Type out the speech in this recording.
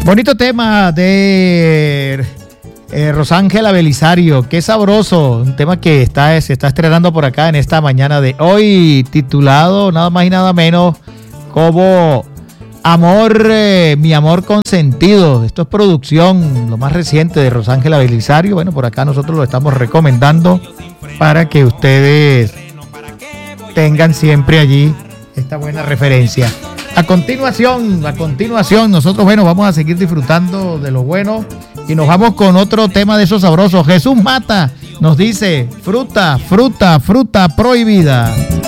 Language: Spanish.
Bonito tema de Rosángela Belisario, qué sabroso, un tema que se está estrenando por acá en esta mañana de hoy, titulado nada más y nada menos como Amor, mi amor consentido. Esto es producción, lo más reciente de Rosángela Belisario. Bueno, por acá nosotros lo estamos recomendando para que ustedes tengan siempre allí esta buena referencia. A continuación, nosotros, bueno, vamos a seguir disfrutando de lo bueno y nos vamos con otro tema de esos sabrosos. Jesús Mata nos dice, fruta prohibida.